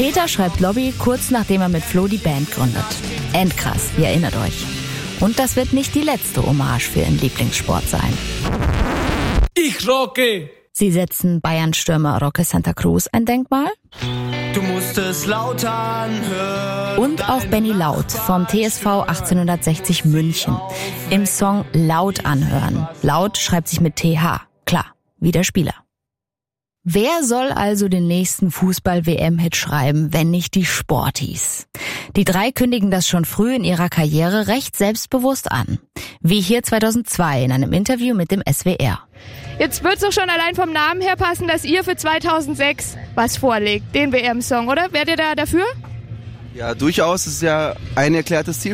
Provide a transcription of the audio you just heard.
Peter schreibt Lobby kurz nachdem er mit Flo die Band gründet. Endkrass, ihr erinnert euch. Und das wird nicht die letzte Hommage für ihren Lieblingssport sein. Ich rocke! Sie setzen Bayern-Stürmer Roque Santa Cruz ein Denkmal. Du musst es laut anhören. Und auch Benny Laut vom TSV 1860 München. Im Song Laut anhören. Laut schreibt sich mit TH. Klar, wie der Spieler. Wer soll also den nächsten Fußball-WM-Hit schreiben, wenn nicht die Sporties? Die drei kündigen das schon früh in ihrer Karriere recht selbstbewusst an. Wie hier 2002 in einem Interview mit dem SWR. Jetzt wird's doch schon allein vom Namen her passen, dass ihr für 2006 was vorlegt, den WM-Song, oder? Wärt ihr da dafür? Ja, durchaus. Das ist ja ein erklärtes Ziel